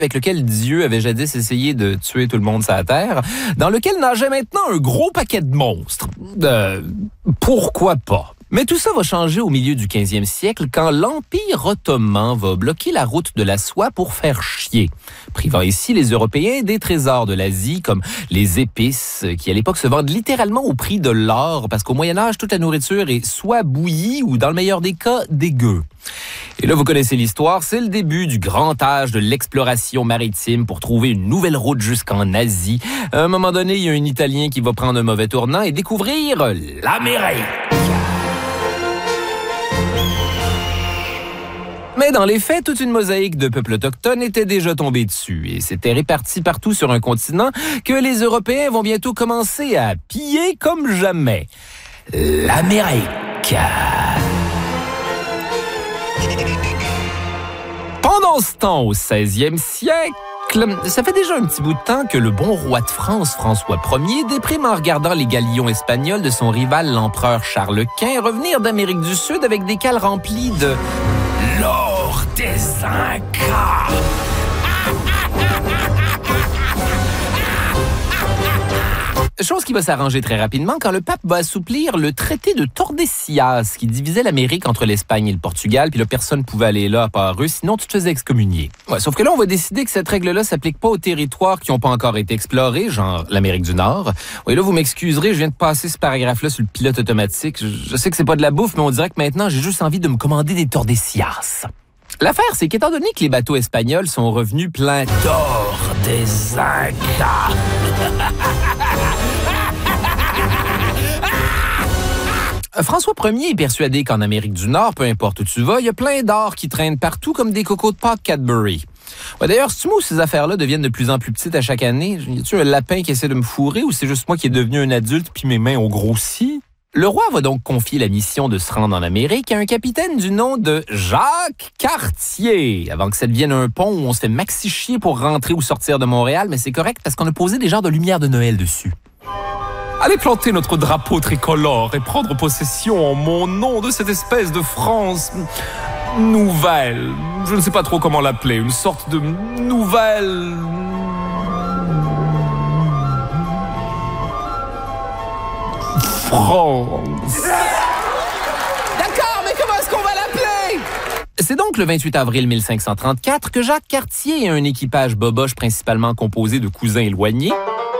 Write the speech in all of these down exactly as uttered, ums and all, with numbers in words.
avec lequel Dieu avait jadis essayé de tuer tout le monde sur la Terre, dans lequel nageait maintenant un gros paquet de monstres. Euh, pourquoi pas? Mais tout ça va changer au milieu du quinzième siècle quand l'Empire ottoman va bloquer la route de la soie pour faire chier, privant ici les Européens des trésors de l'Asie comme les épices qui à l'époque se vendent littéralement au prix de l'or parce qu'au Moyen-Âge, toute la nourriture est soit bouillie ou dans le meilleur des cas, dégueu. Et là, vous connaissez l'histoire, c'est le début du grand âge de l'exploration maritime pour trouver une nouvelle route jusqu'en Asie. À un moment donné, il y a un Italien qui va prendre un mauvais tournant et découvrir l'Amérique. Mais dans les faits, toute une mosaïque de peuples autochtones était déjà tombée dessus et s'était répartie partout sur un continent que les Européens vont bientôt commencer à piller comme jamais. L'Amérique. Pendant ce temps, au seizième siècle, ça fait déjà un petit bout de temps que le bon roi de France, François Ier, déprime en regardant les galions espagnols de son rival, l'empereur Charles Quint, revenir d'Amérique du Sud avec des cales remplies de l'or des Incas. Chose qui va s'arranger très rapidement quand le pape va assouplir le traité de Tordesillas qui divisait l'Amérique entre l'Espagne et le Portugal, puis là, personne ne pouvait aller là à part eux, sinon tu te faisais excommunier. Ouais, sauf que là, on va décider que cette règle-là s'applique pas aux territoires qui n'ont pas encore été explorés, genre l'Amérique du Nord. Ouais, là, vous m'excuserez, je viens de passer ce paragraphe-là sur le pilote automatique. Je, je sais que c'est pas de la bouffe, mais on dirait que maintenant, j'ai juste envie de me commander des Tordesillas. L'affaire, c'est qu'étant donné que les bateaux espagnols sont revenus pleins d'or des Incas... François Ier est persuadé qu'en Amérique du Nord, peu importe où tu vas, il y a plein d'or qui traînent partout comme des cocos de Pâques Cadbury. Ouais, d'ailleurs, c'est moi où ces affaires-là deviennent de plus en plus petites à chaque année? Y a-tu un lapin qui essaie de me fourrer ou c'est juste moi qui est devenu un adulte puis mes mains ont grossi? Le roi va donc confier la mission de se rendre en Amérique à un capitaine du nom de Jacques Cartier, avant que ça devienne un pont où on se fait maxi chier pour rentrer ou sortir de Montréal, mais c'est correct parce qu'on a posé des genres de lumière de Noël dessus. Allez planter notre drapeau tricolore et prendre possession en mon nom de cette espèce de France nouvelle. Je ne sais pas trop comment l'appeler, une sorte de nouvelle... France. D'accord, mais comment est-ce qu'on va l'appeler? C'est donc le vingt-huit avril mille cinq cent trente-quatre que Jacques Cartier et un équipage boboche principalement composé de cousins éloignés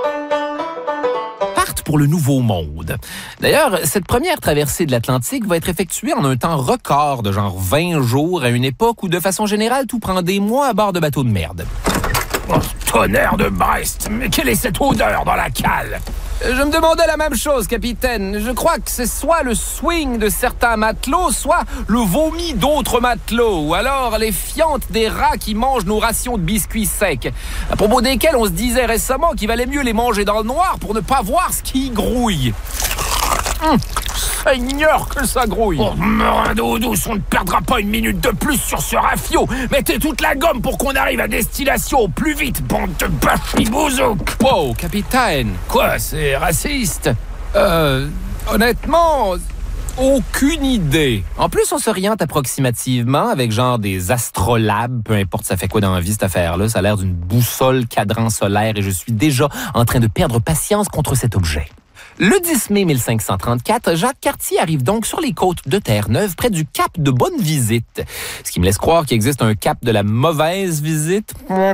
partent pour le Nouveau Monde. D'ailleurs, cette première traversée de l'Atlantique va être effectuée en un temps record de genre vingt jours à une époque où, de façon générale, tout prend des mois à bord de bateaux de merde. Oh, tonnerre de Brest! Mais quelle est cette odeur dans la cale? Je me demandais la même chose, capitaine. Je crois que c'est soit le swing de certains matelots, soit le vomi d'autres matelots, ou alors les fientes des rats qui mangent nos rations de biscuits secs, à propos desquels on se disait récemment qu'il valait mieux les manger dans le noir pour ne pas voir ce qui grouille. Hum, Seigneur, que ça grouille! Oh, merin d'eau douce, on ne perdra pas une minute de plus sur ce rafio. Mettez toute la gomme pour qu'on arrive à destination au plus vite, bande de bachibouzouk! Wow, capitaine! Quoi, c'est raciste? Euh, honnêtement, aucune idée. En plus, on s'oriente approximativement avec genre des astrolabes, peu importe ça fait quoi dans la vie cette affaire-là. Ça a l'air d'une boussole cadran solaire et je suis déjà en train de perdre patience contre cet objet. Le dix mai mille cinq cent trente-quatre, Jacques Cartier arrive donc sur les côtes de Terre-Neuve, près du cap de Bonne-Visite. Ce qui me laisse croire qu'il existe un cap de la mauvaise visite. Ouais,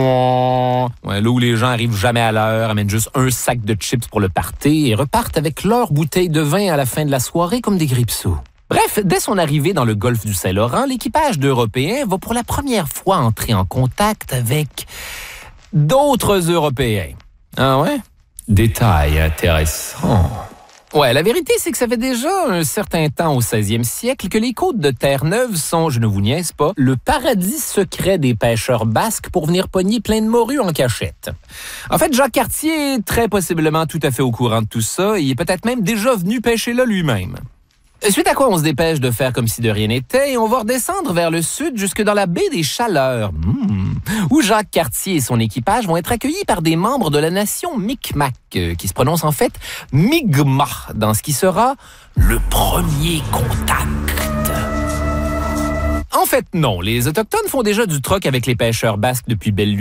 là où les gens arrivent jamais à l'heure, amènent juste un sac de chips pour le party et repartent avec leur bouteille de vin à la fin de la soirée comme des gripsous. Bref, dès son arrivée dans le golfe du Saint-Laurent, l'équipage d'Européens va pour la première fois entrer en contact avec d'autres Européens. Ah ouais? Détail intéressant. Ouais, la vérité, c'est que ça fait déjà un certain temps au seizième siècle que les côtes de Terre-Neuve sont, je ne vous niaise pas, le paradis secret des pêcheurs basques pour venir pogner plein de morues en cachette. En fait, Jacques Cartier est très possiblement tout à fait au courant de tout ça et il est peut-être même déjà venu pêcher là lui-même. Suite à quoi on se dépêche de faire comme si de rien n'était et on va redescendre vers le sud jusque dans la baie des Chaleurs, mmh, où Jacques Cartier et son équipage vont être accueillis par des membres de la nation Micmac, euh, qui se prononce en fait Mi'kmaq, dans ce qui sera le premier contact. En fait, non, les Autochtones font déjà du troc avec les pêcheurs basques depuis belle lurette.